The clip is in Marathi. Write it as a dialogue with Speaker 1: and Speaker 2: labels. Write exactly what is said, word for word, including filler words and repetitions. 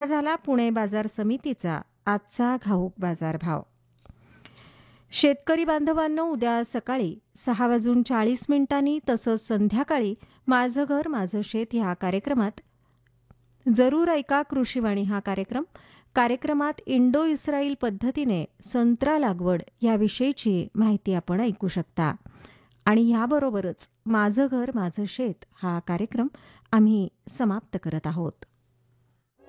Speaker 1: झाला पुणे बाजार समितीचा आजचा घाऊक बाजारभाव. शेतकरी बांधवांनो, उद्या सकाळी सहा वाजून चाळीस मिनिटांनी तसंच संध्याकाळी माझं घर माझं शेत ह्या कार्यक्रमात जरूर ऐका कृषीवाणी हा कार्यक्रम. कार्यक्रमात इंडो इस्रायल पद्धतीने संत्रा लागवड याविषयीची माहिती आपण ऐकू शकता. आणि याबरोबरच माझं घर माझं शेत हा कार्यक्रम आम्ही समाप्त करत आहोत.